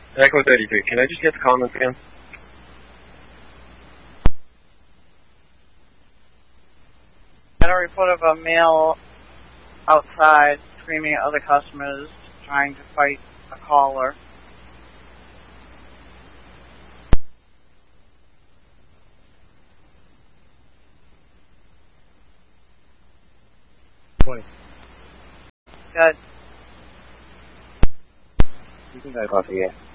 Echo 33, can I just get the comments again? I had a report of a male outside screaming at other customers, trying to fight a caller. Good. Good. You can go, Coffee, yeah.